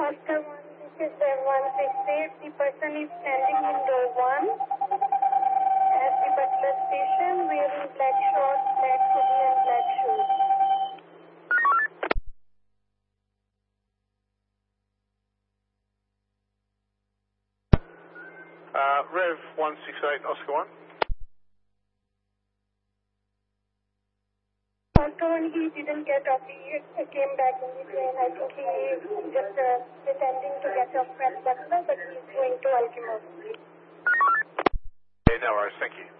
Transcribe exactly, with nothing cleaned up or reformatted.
Oscar one, this is one six eight. The person is standing in door one at the Butler station wearing black shorts, black hoodie and black shoes. Uh, Rev one six eight, Oscar one. Oscar one, he didn't get off. He came back in the train. I think he is just uh, pretending to get off at Butler, but he's going to Alkimos. Yeah, no worries, thank you.